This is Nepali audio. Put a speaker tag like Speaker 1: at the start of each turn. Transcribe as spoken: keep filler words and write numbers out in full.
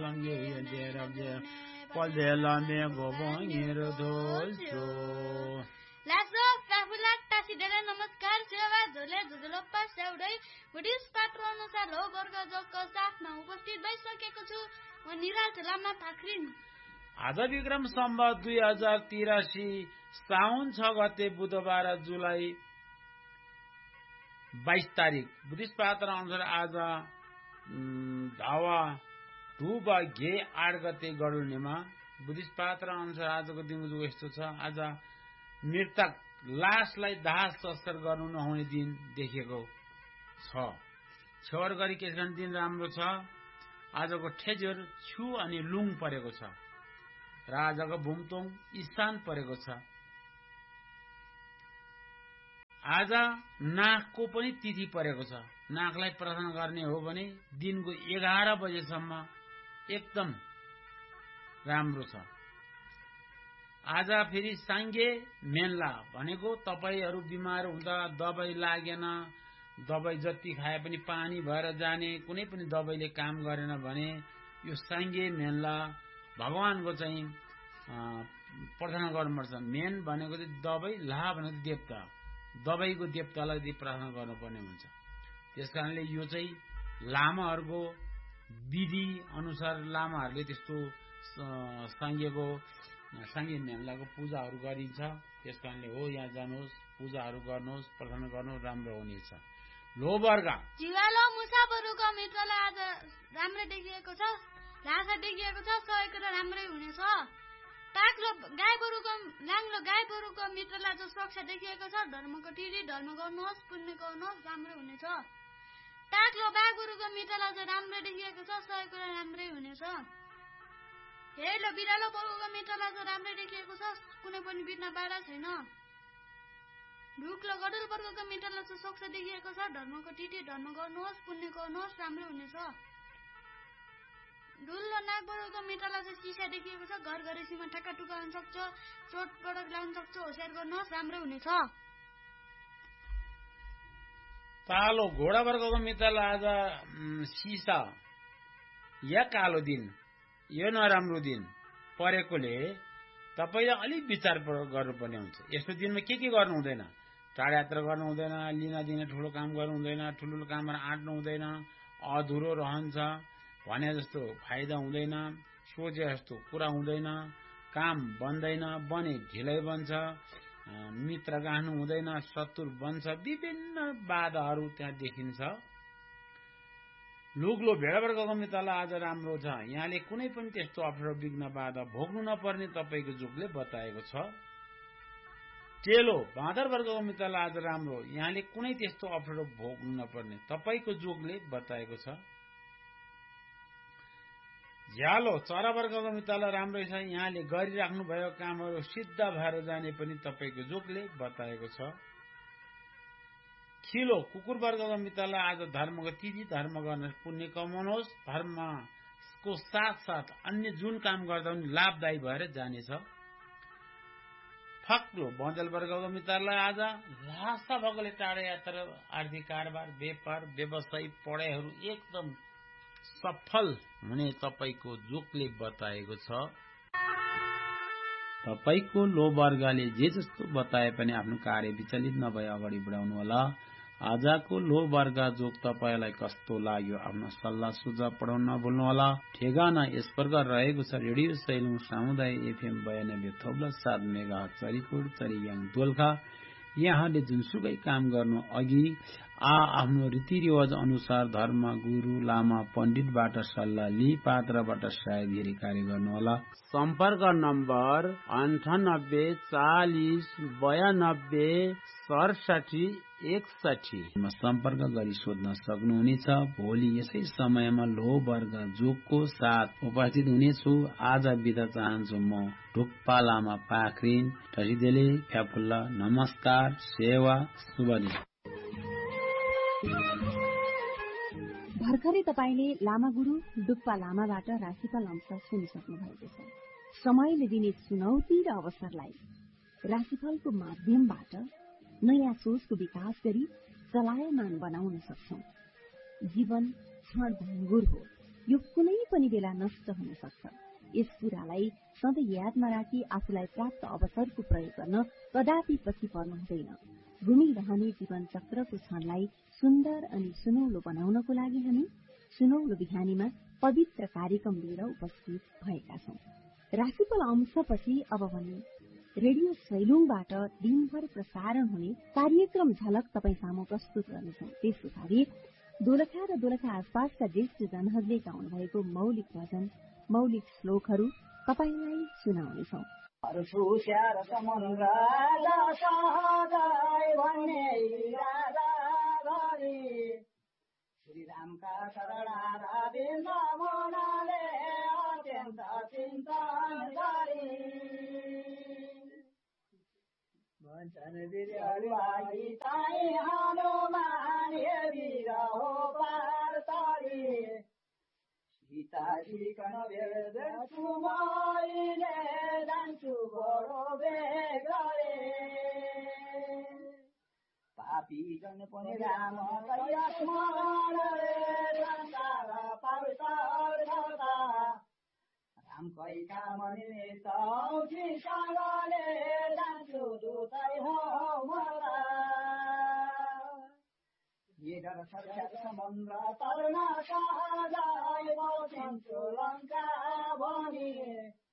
Speaker 1: संगे देरब्जे पलदेलामे गोबोङिर दोल्चो
Speaker 2: लासो प्राफुला टासिडेले नमस्कार सेवा झोले झुझुलप्पा सेउडै बुढिस पात्र अनुसार हो वर्ग जोगको साथमा उपस्थित भइसकेको छु म निराल लामा पाखरिन।
Speaker 1: आज विक्रम सम्वत दुई हजार तिरासी साउन छ गते बुधबार जुलाई बाइस तारिक बुद्धिस्ट पात्र अनुसार आज धावा ढुब घे आठ गते गरुनेमा बुद्धिस्ट पात्र अनुसार आजको दिनको यस्तो छ। आज मृतक लासलाई दाह संस्कार गर्नु नहुने दिन देखिएको छ। छेवर गरी केसगन दिन राम्रो छ। आजको ठेजर छु अनि लुङ परेको छ र आजको भुमतोङ स्थान परेको छ। आज नागको पनि तिथि परेको छ। नागलाई प्रार्थना गर्ने हो भने दिनको एघार बजेसम्म एकदम राम्रो छ। आज फेरि साङ्गे मेन्ला भनेको तपाईहरू बिमार हुँदा दबाई लागेन, दबाई जति खाए पनि पानी भएर जाने, कुनै पनि दबाईले काम गरेन भने यो साङ्गे मेन्ला भगवानको चाहिँ प्रार्थना गर्नुपर्छ। मेन भनेको चाहिँ दबाई, ला भनेको देवता, दबाईको देवतालाई प्रार्थना गर्नुपर्ने हुन्छ। त्यसकारणले यो चाहिँ लामाहरूको विधि अनुसार लामाहरूले त्यस्तो साङ्गेको साङ्गे मेन्लाको पूजाहरू गरिन्छ। त्यसकारणले हो यहाँ जानुहोस्, पूजाहरू गर्नुहोस्, प्रार्थना गर्नु राम्रो हुनेछ। लो वर्ग
Speaker 2: जिवालो मुसाफरको मित्रलाई आज राम्रो देखिएको छ, लासा देखिएको छ, सहयोग र राम्रै हुनेछ। टाक्लो गाई गोरुको लाङ्लो गाई गोरुको मित्रलाई जो सुरक्षा देखिएको छ, धर्मको टिरी धर्म गर्नुहोस्, पुण्य गर्नुहोस्, राम्रो हुनेछ। टाक्लो बाघ गोरुको मित्रलाई चाहिँ राम्रो देखिएको छ, सहयोग र राम्रै हुनेछ। हेलो बिरालो वर्गको मित्रलाई चाहिँ राम्रै देखिएको छ, कुनै पनि बित्न बाधा छैन। ढुक्लो गडुल वर्गको मित्रलाई चाहिँ सुरक्षा देखिएको छ, धर्मको टिटी धर्म गर्नुहोस्, पुण्य गर्नुहोस्, राम्रो हुनेछ। डुल्लो नाग वर्गको मित्रलाई चाहिँ चिसा देखिएको छ, घर घरेसीमा ठक्का टुक्का हुन सक्छ, चोट पटक लाग्न सक्छ, होसियार गर्नुहोस्, राम्रो हुनेछ।
Speaker 1: कालो घोडा वर्गको मित्रलाई आज सिसा या कालो दिन, यो नराम्रो दिन परेकोले तपाईले अलिक विचार गर्नुपर्ने हुन्छ। यस्तो दिनमा के के गर्नु हुँदैन, टाढा यात्रा गर्नु हुँदैन, लिन दिन ठुलो काम गर्नु हुँदैन, ठुलो काममा आँट्नु हुँदैन, अधुरो रहन्छ, भने जस्तो फाइदा हुँदैन, सोचे जस्तो कुरा हुँदैन, काम बन्दैन, बने ढिलै बन्छ, मित्र गाँच्नु हुँदैन, शत्रु बन्छ, विभिन्न बाधाहरू त्यहाँ देखिन्छ। लुग्लो भेडा वर्गको मित्रलाई आज राम्रो छ। यहाँले कुनै पनि त्यस्तो अप्ठ्यारो विघ्न बाधा भोग्नु नपर्ने तपाईको जोगले बताएको छ। टेलो बाँदर वर्गको मित्रलाई आज राम्रो, यहाँले कुनै त्यस्तो अप्ठ्यारो भोग्नु नपर्ने तपाईको जोगले बताएको छ। झ्यालो चरा वर्गको मित्रलाई राम्रै छ। यहाँले गरिराख्नु भएको कामहरू सिद्ध भएर जाने पनि तपाईको जोगले बताएको छ। खिलो कुकुर वर्गको मित्रलाई आज धर्मको तिथि धर्म गर्न पुण्य कमाउनुहोस्, धर्मको साथ साथ अन्य जुन काम गर्दा पनि लाभदायी भएर जानेछ। फक्लो बँजल वर्गको मित्रलाई आज लासा भएकोले टाढा यात्रा, आर्थिक कारोबार, व्यापार, व्यवसाय, पढाइहरू एकदम सफल हुने तपाईको जोगले बताएको छ। तपाईको लो वर्गले जे जस्तो बताए पनि आफ्नो कार्य विचलित नभए अगाडि बढाउनु होला। आजको लो वर्ग जोग तपाईलाई कस्तो लाग्यो, आफ्नो सल्लाह सुझाव पठाउन नभुल्नु होला। ठेगाना यस प्रकार रहेको छ। रेडियो सैलुङ सामुदायिक एफएम बयानब्बे थप्लस सात मेगा चरीकोट चरीयाङ दोलखा। यहाँले जुनसुकै काम गर्नु अघि आ आफ्नो रीतिरिवाज अनुसार धर्म गुरु लामा पण्डितबाट सल्लाह लिई पात्रबाट सायद कार्य गर्नुहोला। सम्पर्क नम्बर अन्ठानब्बे चालिस बयानब्बे सडसठी एकसठी सम्पर्क गरी सोध्न सक्नुहुनेछ। भोलि यसै समयमा लो वर्ग जोगको साथ उपस्थित हुनेछु। आज बिदा चाहन्छु म ढुक्पा लामा पाखरिन टसिदेले फ्याफुल्ला। नमस्कार, सेवा, शुभ दिन।
Speaker 3: भर्खरै तपाईले लामागुरु डुक्पा लामाबाट राशिफल अंश सुनिसक्नु भएको छ। समयले दिने चुनौती र अवसरलाई राशिफलको माध्यमबाट नयाँ सोचको विकास गरी चलायमान बनाउन सक्छौं। जीवन क्षणभङ्गुर हो, यो कुनै पनि बेला नष्ट हुन सक्छ। यस कुरालाई सधैँ यादमा राखी आफूलाई प्राप्त अवसरको प्रयोग गर्न कदापि पछि पर्नु हुँदैन। घुमिरहने जीवन चक्रको क्षणलाई सुन्दर अनि सुनौलो बनाउनको लागि हामी सुनौलो बिहानीमा पवित्र कार्यक्रम लिएर उपस्थित भएका छौं। राशिफल अंशपछि अब भने रेडियो सैलुङबाट दिनभर प्रसारण हुने कार्यक्रम झलक तपाईँ सामु प्रस्तुत गर्नेछौं। त्यस पछाडि दोलखा र दोलखा आसपासका ज्येष्ठ जनहरूले गाउनु भएको मौलिक भजन, मौलिक श्लोकहरू तपाईलाई सुनाउनेछौं।
Speaker 4: श्रीरामका शरणाराधिन मनले अत्यन्त चिन्तन गरी भन्छन् वीरहरुलाई चाहिँ हनुमान वीर हो पार्थरी सीताजी कन भेट्छु मैले जान्छु बडो बेग गरे पापी जन पनि राम कैया स्मरणले संसार पावितर गर्दा राम कैका मनिले चौकी सँगले जान्छु दुतै हो मरा निडर सरकार समुद्र तर्न सहजै बसिन्छु लङ्का भनी